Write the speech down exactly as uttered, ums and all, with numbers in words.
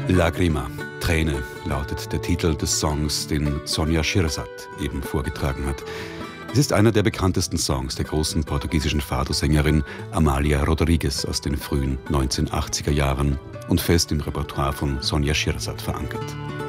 Lagrima, Träne, lautet der Titel des Songs, den Sonja Shirzad eben vorgetragen hat. Es ist einer der bekanntesten Songs der großen portugiesischen Fado-Sängerin Amália Rodrigues aus den frühen neunzehnhundertachtziger Jahren und fest im Repertoire von Sonja Shirzad verankert.